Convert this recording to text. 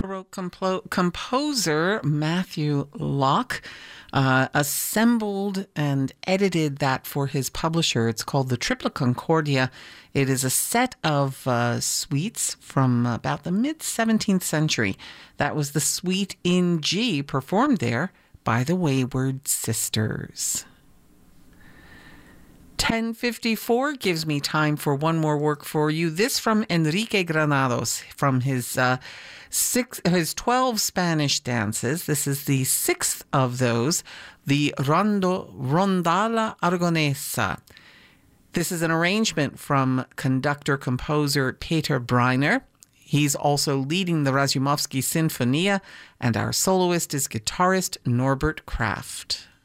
composer Matthew Locke assembled and edited that for his publisher. It's called the Tripla Concordia. It is a set of suites from about the mid-17th century. That was the suite in G performed there by the Wayward Sisters. 10:54 gives me time for one more work for you. This from Enrique Granados from his 12 Spanish dances. This is the sixth of those, the Rondalla Aragonesa. This is an arrangement from conductor-composer Peter Breiner. He's also leading the Razumovsky Sinfonia, and our soloist is guitarist Norbert Kraft.